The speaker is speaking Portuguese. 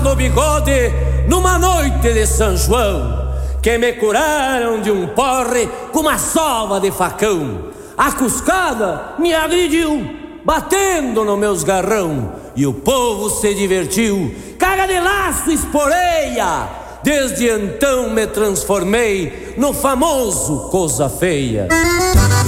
no bigode numa noite de São João, que me curaram de um porre com uma sova de facão. A cuscada me agrediu, batendo no meus garrão, e o povo se divertiu, carga de laço esporeia. Desde então me transformei no famoso coisa feia.